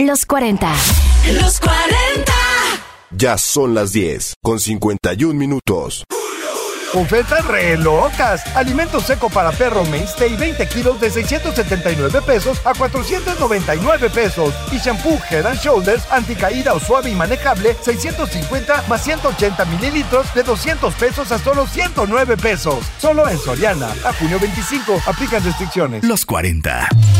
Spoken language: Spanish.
Los 40. Los 40. Ya son las 10:51. Ofertas re locas. Alimento seco para perro Mainstay 20 kilos de 679 pesos a 499 pesos. Y shampoo Head and Shoulders anticaída o suave y manejable 650 más 180 mililitros de 200 pesos a solo 109 pesos. Solo en Soriana. A junio 25. Aplican restricciones. Los 40.